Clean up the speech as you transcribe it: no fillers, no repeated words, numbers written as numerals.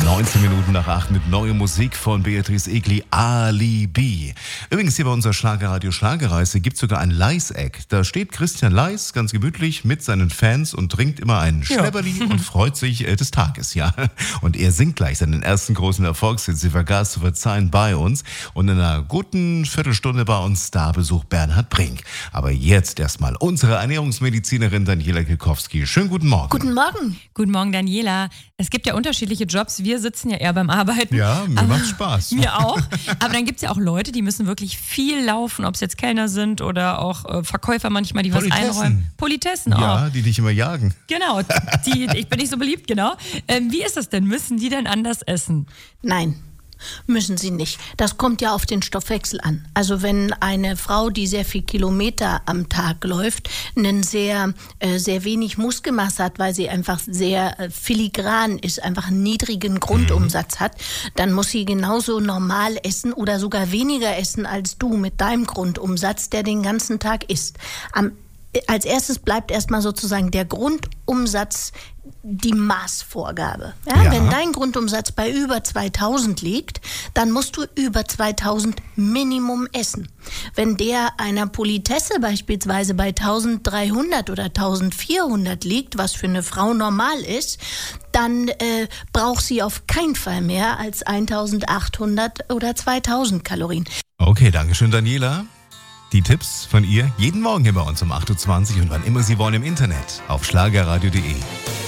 19 Minuten nach 8 mit neuer Musik von Beatrice Egli, Alibi. Übrigens hier bei unserer Schlagerradio Schlagerreise gibt es sogar ein Leis-Eck. Da steht Christian Leis ganz gemütlich mit seinen Fans und trinkt immer einen Schlepperli und freut sich des Tages, ja. Und er singt gleich seinen ersten großen Erfolgshit, Sie vergaß zu verzeihen, bei uns. Und in einer guten Viertelstunde bei uns Starbesuch Bernhard Brink. Aber jetzt erstmal unsere Ernährungsmedizinerin Daniela Kilkowski. Schönen guten Morgen. Guten Morgen. Guten Morgen, Daniela. Es gibt ja unterschiedliche Jobs. Wir sitzen ja eher beim Arbeiten. Ja, mir macht Spaß. Mir auch. Aber dann gibt es ja auch Leute, die müssen wirklich viel laufen, ob es jetzt Kellner sind oder auch Verkäufer manchmal, die was einräumen. Politessen auch. Ja, die dich immer jagen. Genau, ich bin nicht so beliebt, genau. Wie ist das denn? Müssen die denn anders essen? Nein. Müssen sie nicht. Das kommt ja auf den Stoffwechsel an. Also wenn eine Frau, die sehr viel Kilometer am Tag läuft, einen sehr wenig Muskelmasse hat, weil sie einfach sehr filigran ist, einfach einen niedrigen Grundumsatz hat, dann muss sie genauso normal essen oder sogar weniger essen als du mit deinem Grundumsatz, der den ganzen Tag isst. Als erstes bleibt erstmal sozusagen der Grundumsatz die Maßvorgabe. Ja? Wenn dein Grundumsatz bei über 2000 liegt, dann musst du über 2000 Minimum essen. Wenn der einer Politesse beispielsweise bei 1300 oder 1400 liegt, was für eine Frau normal ist, dann braucht sie auf keinen Fall mehr als 1800 oder 2000 Kalorien. Okay, danke schön, Daniela. Die Tipps von ihr jeden Morgen hier bei uns um 8.20 Uhr und wann immer Sie wollen im Internet auf schlagerradio.de.